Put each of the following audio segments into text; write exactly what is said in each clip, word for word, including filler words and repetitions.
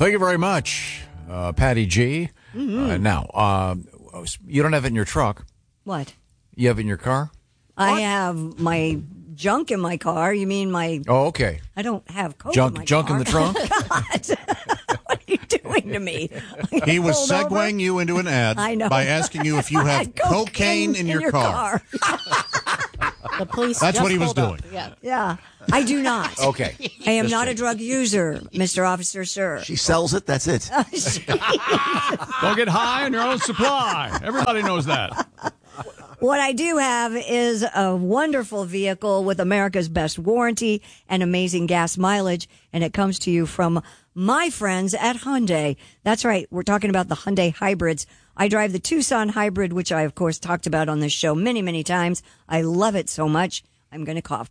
Thank you very much, uh, Patty G. Mm-hmm. Uh, now, uh, you don't have it in your truck. What? You have it in your car? I what? have my junk in my car. You mean my... Oh, okay. I don't have coke junk, in my junk car. in the trunk? God. What are you doing to me? He was segueing over? you into an ad I know. by asking you if you have cocaine, cocaine in, your in your car. car. The police That's just what he was pulled doing. Up. Yeah. Yeah. I do not. Okay. I am Just not a a drug user, Mister Officer, sir. She sells it, that's it. Don't get high on your own supply. Everybody knows that. What I do have is a wonderful vehicle with America's best warranty and amazing gas mileage, and it comes to you from my friends at Hyundai. That's right. We're talking about the Hyundai hybrids. I drive the Tucson hybrid, which I, of course, talked about on this show many, many times. I love it so much. I'm going to cough.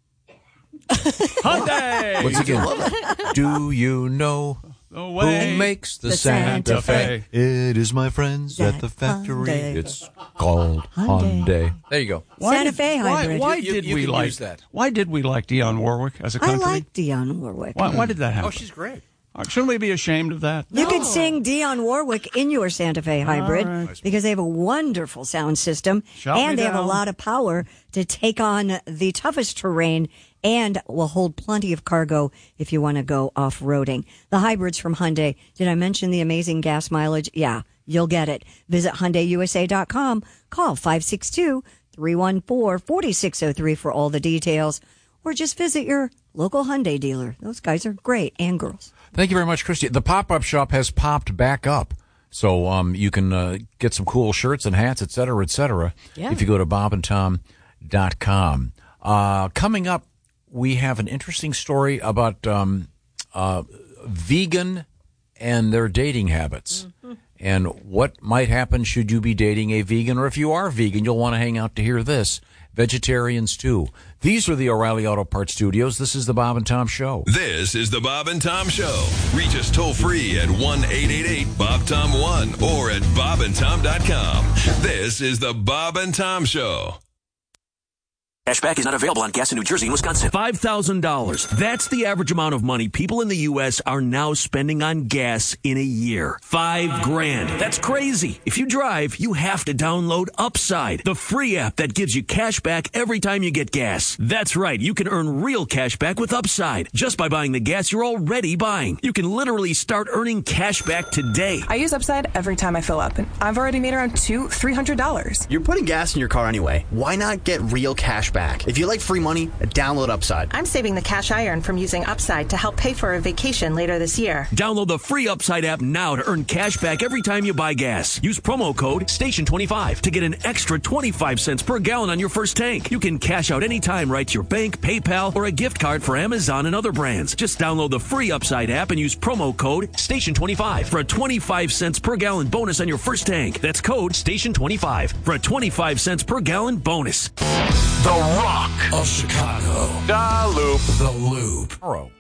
Hyundai! Once again, do you know the way who makes the, the Santa, Santa Fe? Fe? It is my friends That at the factory. Hyundai. It's called Hyundai. Hyundai. There you go. Why Santa did, Fe hybrid. Why, why You- did you we can like use that. Why did we like Dionne Warwick as a I country? like Dionne Warwick. Why, why did that happen? Oh, she's great. Uh, Shouldn't we be ashamed of that? You could sing Dionne Warwick in your Santa Fe hybrid right. because they have a wonderful sound system Shout me and they have a down. lot of power to take on the toughest terrain and will hold plenty of cargo if you want to go off-roading. The hybrids from Hyundai. Did I mention the amazing gas mileage? Yeah, you'll get it. Visit Hyundai U S A dot com. Call five six two, three one four, four six zero three for all the details. Or just visit your local Hyundai dealer. Those guys are great, and girls. Thank you very much, Christy. The pop-up shop has popped back up. So um, you can uh, get some cool shirts and hats, et cetera, et cetera, Yeah. if you go to bob and tom dot com. Uh, coming up, we have an interesting story about um, uh, vegan and their dating habits. Mm-hmm. And what might happen should you be dating a vegan, or if you are vegan, you'll want to hang out to hear this. Vegetarians, too. These are the O'Reilly Auto Parts Studios. This is the Bob and Tom Show. This is the Bob and Tom Show. Reach us toll free at one eight eight eight Bob Tom one or at bob and tom dot com. This is the Bob and Tom Show. Cashback is not available on gas in New Jersey and Wisconsin. five thousand dollars. That's the average amount of money people in the U S are now spending on gas in a year. Five grand. That's crazy. If you drive, you have to download Upside, the free app that gives you cash back every time you get gas. That's right. You can earn real cash back with Upside just by buying the gas you're already buying. You can literally start earning cash back today. I use Upside every time I fill up, and I've already made around two, three hundred dollars. You're putting gas in your car anyway. Why not get real cash back? If you like free money, download Upside. I'm saving the cash I earn from using Upside to help pay for a vacation later this year. Download the free Upside app now to earn cash back every time you buy gas. Use promo code station twenty-five to get an extra twenty-five cents per gallon on your first tank. You can cash out anytime right to your bank, PayPal, or a gift card for Amazon and other brands. Just download the free Upside app and use promo code station twenty-five for a twenty-five cents per gallon bonus on your first tank. That's code station twenty-five for a twenty-five cents per gallon bonus. The Rock of Chicago. Da Loop. The Loop.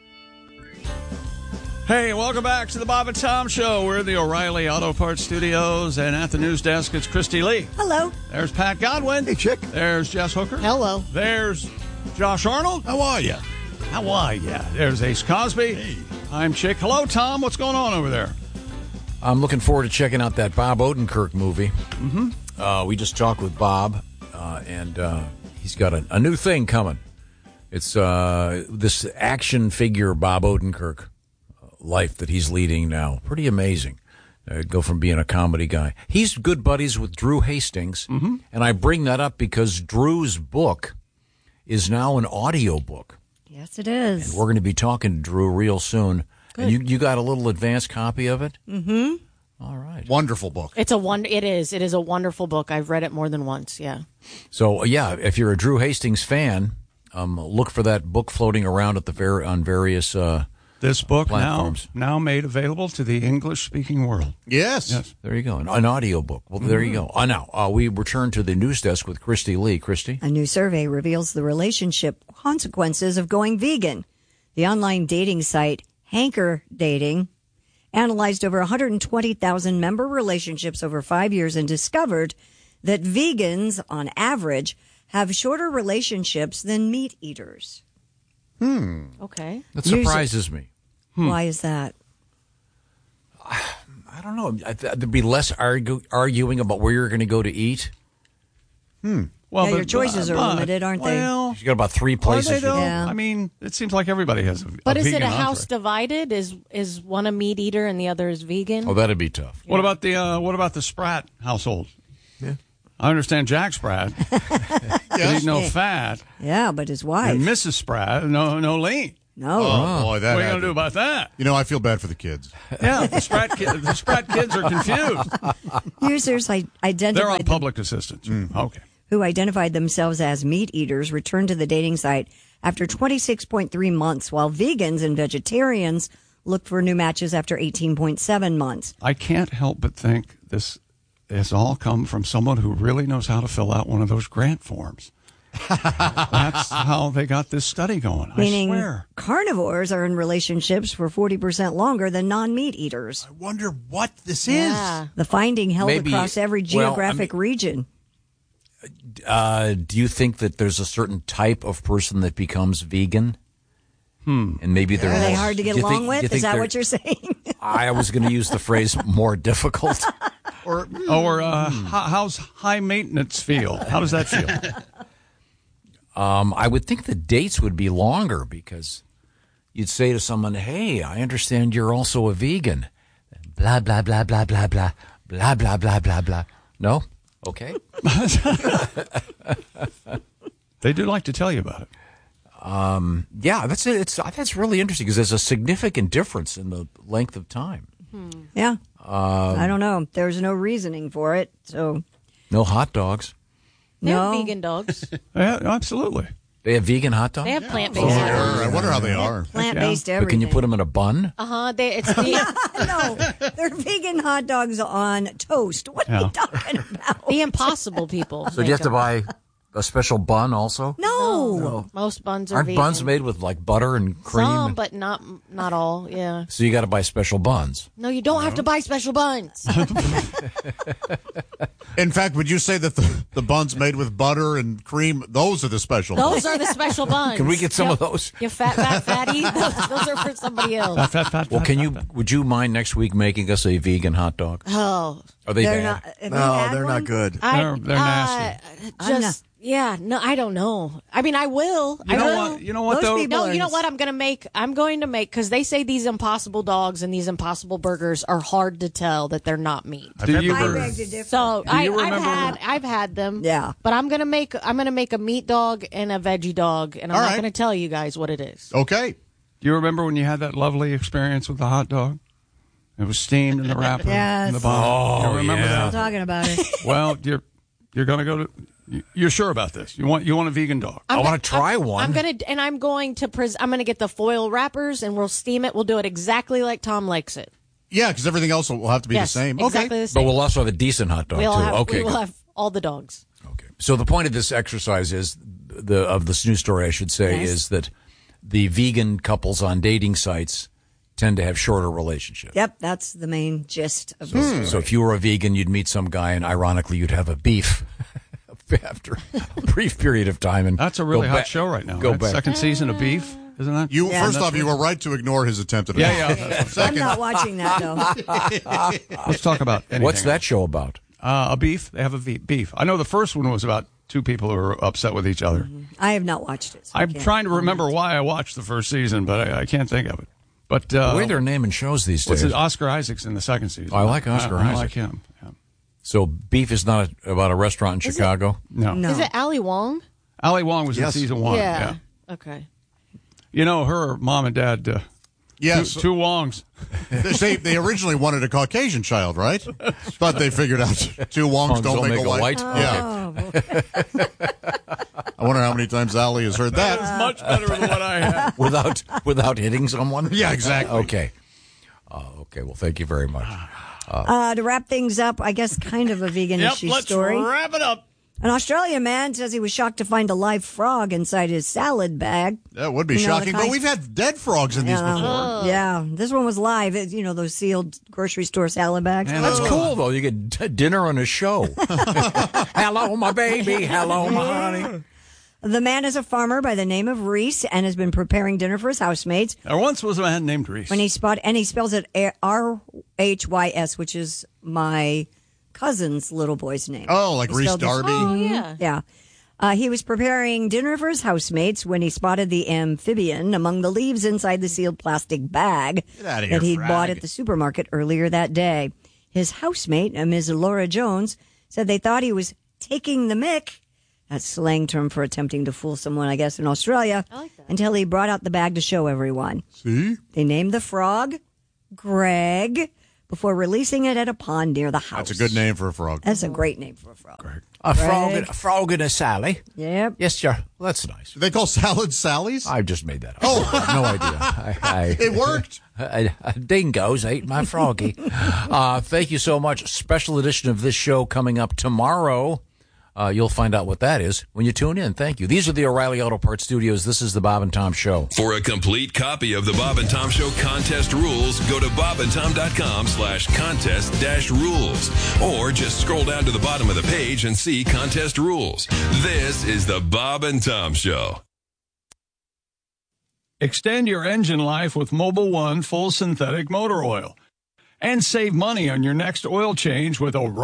Hey, welcome back to the Bob and Tom Show. We're at the O'Reilly Auto Parts Studios, and at the news desk, it's Christy Lee. Hello. There's Pat Godwin. Hey, chick. There's Jess Hooker. Hello. There's Josh Arnold. How are you? How are you? There's Ace Cosby. Hey. I'm Chick. Hello, Tom. What's going on over there? I'm looking forward to checking out that Bob Odenkirk movie. Mm-hmm. Uh, we just talked with Bob, uh, and uh, he's got a, a new thing coming. It's uh, this action figure Bob Odenkirk life that he's leading now. Pretty amazing. Uh, go from being a comedy guy. He's good buddies with Drew Hastings, mm-hmm. and I bring that up because Drew's book is now an audio book. Yes, it is. And we're going to be talking to Drew real soon. Good. And you, you got a little advanced copy of it? Mm-hmm. All right. Wonderful book. It's a one. It is. It is a wonderful book. I've read it more than once. Yeah. So, yeah, if you're a Drew Hastings fan, um, look for that book floating around at the ver- on various uh, This book now, platforms. now made available to the English-speaking world. Yes. Yes. There you go. An, an audio book. Well, there you go. Uh, now, uh, we return to the news desk with Christy Lee. Christy? A new survey reveals the relationship consequences of going vegan. The online dating site Hanker Dating analyzed over one hundred twenty thousand member relationships over five years and discovered that vegans, on average, have shorter relationships than meat eaters. Hmm. Okay. That surprises me. Hmm. Why is that? I don't know. I th- there'd be less argue- arguing about where you're going to go to eat. Hmm. Well, yeah, but, your choices uh, are but, limited, aren't they? Well, you got about three places. Are they, though? Yeah. I mean, it seems like everybody has a But a is it vegan a house entree. divided? Is is one a meat eater and the other is vegan? Oh, that'd be tough. What about the uh, what about the Spratt household? Yeah. I understand Jack Spratt. Yes. Eat no fat. Yeah, but his wife. And Missus Spratt, no no lean. No. Oh, boy, that What are you had going to do about that? You know, I feel bad for the kids. Yeah, the Spratt, ki- the Spratt kids are confused. Users I- identified They're on them- public assistance. Okay. who identified themselves as meat eaters returned to the dating site after twenty-six point three months, while vegans and vegetarians looked for new matches after eighteen point seven months. I can't help but think this has all come from someone who really knows how to fill out one of those grant forms. That's how they got this study going. Meaning I swear. carnivores are in relationships for forty percent longer than non-meat eaters. I wonder what this Yeah. The finding held Maybe- across every well, I geographic mean- region. Uh, do you think that there's a certain type of person that becomes vegan? Hmm. And maybe they're Are they less- hard to get do you along think- do with? you Is think that they're- what you're saying? I was going to use the phrase more difficult. Or, or uh, how, how's high maintenance feel? How does that feel? Um, I would think the dates would be longer because you'd say to someone, "Hey, I understand you're also a vegan." Blah blah blah blah blah blah blah blah blah blah blah. No, okay. They do like to tell you about it. Um, yeah, that's it. It's that's really interesting because there's a significant difference in the length of time. Yeah. Um, I don't know. There's no reasoning for it. So No hot dogs. They no. have vegan dogs. Yeah, absolutely. They have vegan hot dogs. They have plant based. Oh, dogs. I wonder how they are. Plant-based But everything. can you put them in a bun? Uh huh. They it's the No, they're vegan hot dogs on toast. What are Yeah. you talking about? the impossible people. So do you have to buy a special bun also? No. Most buns are Aren't vegan. buns made with like butter and cream? Some, but not not all. Yeah. So you got to buy special buns. No, you don't have to buy special buns. In fact, would you say that the, the buns made with butter and cream, those are the special Those buns? are the special buns. Can we get some Yep. of those? You fat, fat, fatty. Those, those are for somebody else. Fat, fat, fat, Well, fat, can fat, you? fat. Would you mind next week making us a vegan hot dog? Oh, Are they They're bad? not. have you No, had they're one? not good. I, They're- they're nasty. Uh, I'm just yeah, no, I don't know. I mean, I will. You I know will. what? You know what Those though? people No, are you know ins- what? I'm gonna make. I'm going to make because they say these Impossible dogs and these Impossible burgers are hard to tell that they're not meat. Do you, I beg to differ. So I, you I've remember- had I've had them. Yeah. But I'm gonna make I'm gonna make a meat dog and a veggie dog, and I'm All not right. gonna tell you guys what it is. Okay. do you remember when you had that lovely experience with the hot dog? It was steamed in the wrapper Yes. in the bottom. Oh, you remember yeah. I'm that? talking about it. Well, you're you're going to go to. You're sure about this? You want you want a vegan dog? I I'm want go- to try I'm- one. I'm gonna and I'm going to pres- I'm gonna get the foil wrappers and we'll steam it. We'll do it exactly like Tom likes it. Yeah, because everything else will have to be yes, the same. exactly Okay. the same. But we'll also have a decent hot dog We'll too. have, okay. we will good. have all the dogs. Okay. So the point of this exercise is the of this news story, I should say, Yes. is that the vegan couples on dating sites tend to have shorter relationships. Yep, that's the main gist of this. So, so if you were a vegan, you'd meet some guy, and ironically, you'd have a beef after a brief period of time. And That's a really go hot back- show right now. Go right? back. Second season of Beef, isn't that? You Yeah. first off, you were right to ignore his attempt at a Yeah, yeah. I'm Second, not watching that though. Let's talk about anything What's that else. show about? Uh, a beef. They have a ve- beef. I know the first one was about two people who were upset with each other. I have not watched it. so I I'm can't trying to comment. remember why I watched the first season, but I, I can't think of it. But uh, The way they're naming shows these what's days. it? Oscar Isaac's in the second season. I like Oscar I, I Isaac. like him. Yeah. So beef is not a, about a restaurant in Is it- Chicago. No. No. Is it Ali Wong? Ali Wong was Yes. in season one. yeah. Okay. You know, her mom and dad, uh, yes, two, two Wongs. they, they originally wanted a Caucasian child, right? But they figured out two Wongs don't, make, a white. Yeah. Oh, I wonder how many times Ali has heard that. That's much better than what I had. without without hitting someone. Yeah, exactly. Okay. Uh, okay. Well, thank you very much. Uh, to wrap things up, I guess kind of a vegan Yep, issue let's story. wrap it up. An Australian man says he was shocked to find a live frog inside his salad bag. That would be You know, the shocking. But kind- we've had dead frogs in these Yeah. before. Yeah, this one was live. It, you know, those sealed grocery store salad bags. That's cool, though. You get d- dinner on a show. Hello, my baby. Hello, my honey. The man is a farmer by the name of Reese and has been preparing dinner for his housemates. There once was a man named Reese. When he spot and he spells it A- R H Y S, which is my cousin's little boy's name. Oh, like He Reese spelled his- Darby? Oh, yeah. Yeah. Uh, he was preparing dinner for his housemates when he spotted the amphibian among the leaves inside the sealed plastic bag Get outta here, that he'd frag. bought at the supermarket earlier that day. His housemate, uh, Miz Laura Jones, said they thought he was taking the mick. That's slang term for attempting to fool someone, I guess, in Australia. I like that. Until he brought out the bag to show everyone. See? They named the frog Greg before releasing it at a pond near the house. That's a good name for a frog. That's a great name for a frog. Greg. A frog, Greg. and, a frog and a Sally. Yep. Yes, sir. Well, that's nice. Do they call salads Sally's? I just made that up. Oh, I have no idea. I, I, It worked. I, I, dingoes ate my froggy. uh, thank you so much. Special edition of this show coming up tomorrow. Uh, you'll find out what that is when you tune in. Thank you. These are the O'Reilly Auto Parts Studios. This is the Bob and Tom Show. For a complete copy of the Bob and Tom Show contest rules, go to bobandtom.com slash contest dash rules. Or just scroll down to the bottom of the page and see contest rules. This is the Bob and Tom Show. Extend your engine life with Mobil One full synthetic motor oil. And save money on your next oil change with O'Reilly.